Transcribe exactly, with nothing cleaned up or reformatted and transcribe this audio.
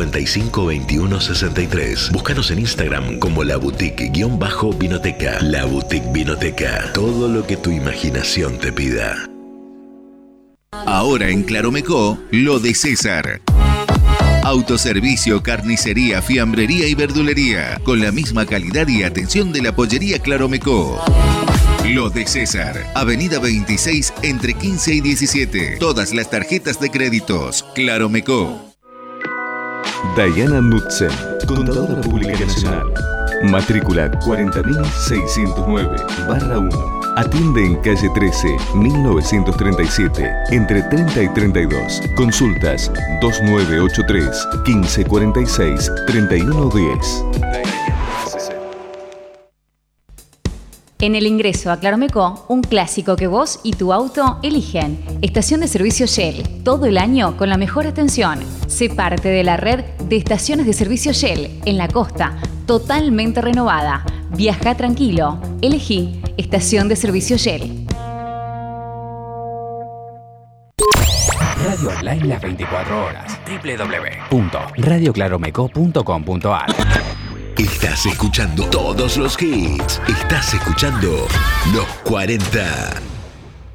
noventa y cinco veintiuno sesenta y tres. Búscanos en Instagram como La Boutique-Vinoteca. La Boutique Vinoteca. Todo lo que tu imaginación te pida. Ahora en Claromecó, lo de César. Autoservicio, carnicería, fiambrería y verdulería. Con la misma calidad y atención de la pollería Claromecó. Lo de César. Avenida veintiséis entre quince y diecisiete. Todas las tarjetas de créditos. Claromecó. Diana Knudsen, Contadora Pública Nacional. Matrícula cuarenta mil seiscientos nueve barra uno. Atiende en calle trece, mil novecientos treinta y siete, entre treinta y treinta y dos. Consultas dos nueve ocho tres, quince cuarenta y seis, treinta y uno diez. En el ingreso a Claromecó, un clásico que vos y tu auto eligen. Estación de servicio Shell, todo el año con la mejor atención. Sé parte de la red de estaciones de servicio Shell en la costa, totalmente renovada. Viaja tranquilo, elegí Estación de servicio Shell. Radio online las veinticuatro horas. doble u doble u doble u punto radio claromecó punto com punto a r. Estás escuchando todos los hits. Estás escuchando Los cuarenta.